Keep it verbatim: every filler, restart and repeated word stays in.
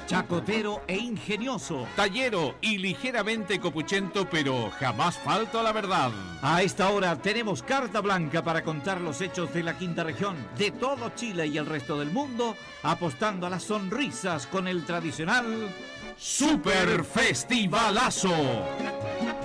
Chacotero e ingenioso. Tallero y ligeramente copuchento, pero jamás falto a la verdad. A esta hora tenemos carta blanca para contar los hechos de la quinta región, de todo Chile y el resto del mundo, apostando a las sonrisas con el tradicional Super Festivalazo.